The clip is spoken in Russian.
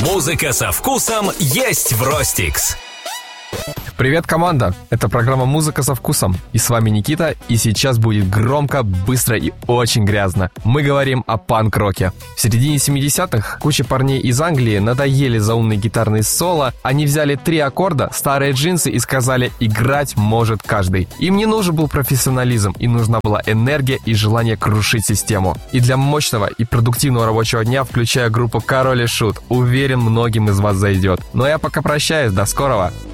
Музыка со вкусом есть в Ростикс. Привет, команда! Это программа «Музыка со вкусом». И с вами Никита, и сейчас будет громко, быстро и очень грязно. Мы говорим о панк-роке. В середине 70-х куча парней из Англии надоели заумные гитарные соло. Они взяли 3 аккорда, старые джинсы и сказали: играть может каждый. Им не нужен был профессионализм, им нужна была энергия и желание крушить систему. И для мощного и продуктивного рабочего дня включая группу Король и Шут. Уверен, многим из вас зайдет. Но я пока прощаюсь, до скорого!